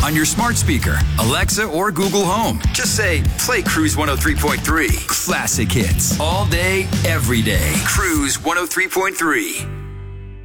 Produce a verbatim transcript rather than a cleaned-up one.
on your smart speaker, Alexa, or Google Home. Just say, play Cruise one oh three point three. Classic hits. All day, every day. Cruise one oh three point three.